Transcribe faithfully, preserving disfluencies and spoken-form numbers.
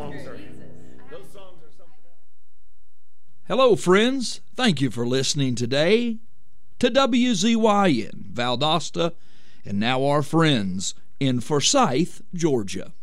songs are those songs are something else. Hello, friends. Thank you for listening today to W Z Y N, Valdosta, and now our friends in Forsyth, Georgia.